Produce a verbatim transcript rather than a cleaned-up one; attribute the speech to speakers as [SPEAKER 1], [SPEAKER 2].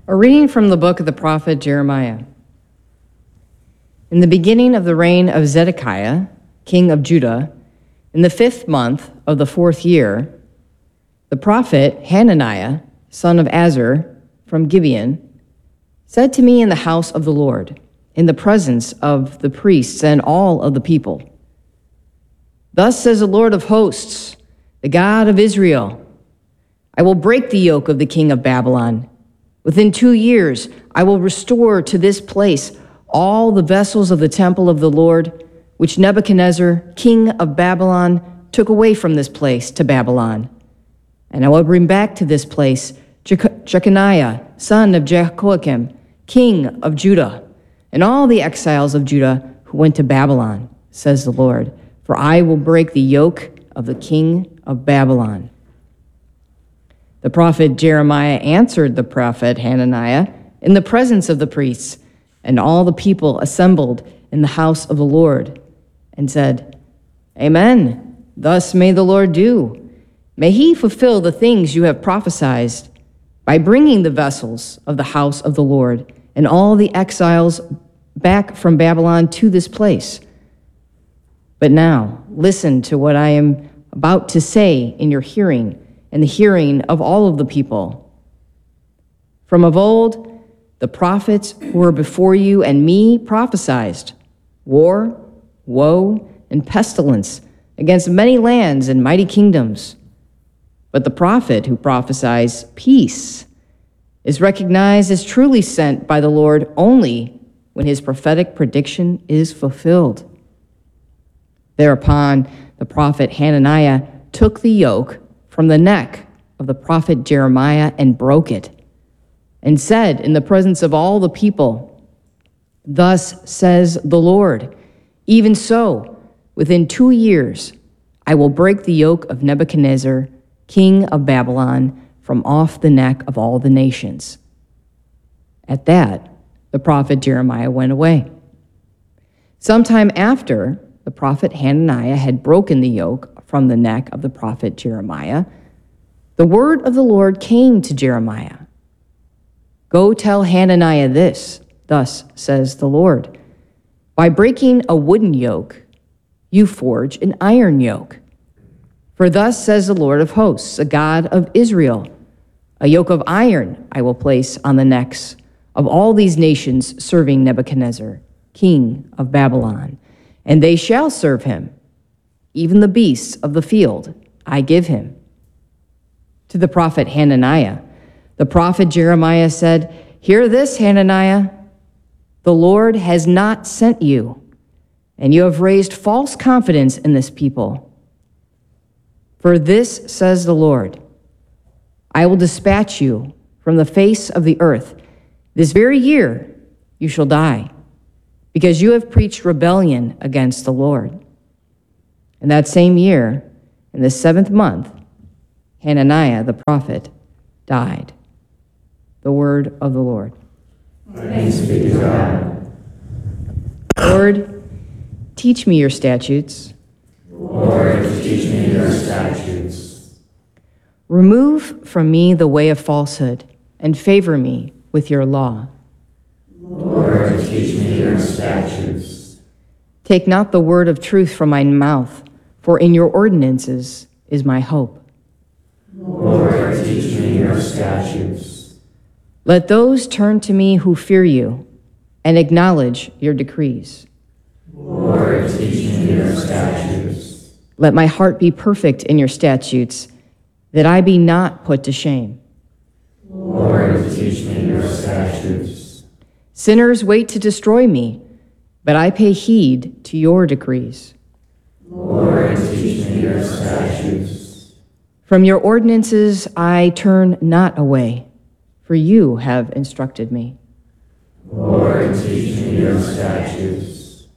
[SPEAKER 1] A reading from the book of the prophet Jeremiah. In the beginning of the reign of Zedekiah, king of Judah, in the fifth month of the fourth year, the prophet Hananiah, son of Azur, from Gibeon, said to me in the house of the Lord, in the presence of the priests and all of the people, "Thus says the Lord of hosts, the God of Israel, I will break the yoke of the king of Babylon. Within two years, I will restore to this place all the vessels of the temple of the Lord, which Nebuchadnezzar, king of Babylon, took away from this place to Babylon. And I will bring back to this place Je- Jeconiah, son of Jehoiakim, king of Judah, and all the exiles of Judah who went to Babylon, says the Lord, for I will break the yoke of the king of Babylon." The prophet Jeremiah answered the prophet Hananiah in the presence of the priests and all the people assembled in the house of the Lord, and said, "Amen. Thus may the Lord do. May he fulfill the things you have prophesied by bringing the vessels of the house of the Lord and all the exiles back from Babylon to this place. But now listen to what I am about to say in your hearing and the hearing of all of the people. From of old, the prophets who were before you and me prophesied war, woe, and pestilence against many lands and mighty kingdoms. But the prophet who prophesies peace is recognized as truly sent by the Lord only when his prophetic prediction is fulfilled." Thereupon the prophet Hananiah took the yoke from the neck of the prophet Jeremiah and broke it, and said in the presence of all the people, "Thus says the Lord, even so, within two years, I will break the yoke of Nebuchadnezzar, king of Babylon, from off the neck of all the nations." At that, the prophet Jeremiah went away. Sometime after, the prophet Hananiah had broken the yoke from the neck of the prophet Jeremiah, the word of the Lord came to Jeremiah. "Go tell Hananiah this, thus says the Lord. By breaking a wooden yoke, you forge an iron yoke. For thus says the Lord of hosts, the God of Israel, a yoke of iron I will place on the necks of all these nations serving Nebuchadnezzar, king of Babylon, and they shall serve him. Even the beasts of the field I give him." To the prophet Hananiah, the prophet Jeremiah said, "Hear this, Hananiah. The Lord has not sent you, and you have raised false confidence in this people. For this says the Lord, I will dispatch you from the face of the earth. This very year you shall die, because you have preached rebellion against the Lord." In that same year, in the seventh month, Hananiah the prophet died. The word of the Lord.
[SPEAKER 2] Thanks be to God.
[SPEAKER 1] Lord, teach me your statutes.
[SPEAKER 2] Lord, teach me your statutes.
[SPEAKER 1] Remove from me the way of falsehood, and favor me with your law.
[SPEAKER 2] Lord, teach me your statutes.
[SPEAKER 1] Take not the word of truth from my mouth, for in your ordinances is my hope.
[SPEAKER 2] Lord, teach me your statutes.
[SPEAKER 1] Let those turn to me who fear you, and acknowledge your decrees.
[SPEAKER 2] Lord, teach me your statutes.
[SPEAKER 1] Let my heart be perfect in your statutes, that I be not put to shame.
[SPEAKER 2] Lord, teach me your statutes.
[SPEAKER 1] Sinners wait to destroy me, but I pay heed to your decrees.
[SPEAKER 2] Lord, teach me your statutes.
[SPEAKER 1] From your ordinances I turn not away, for you have instructed me.
[SPEAKER 2] Lord, teach me your statutes.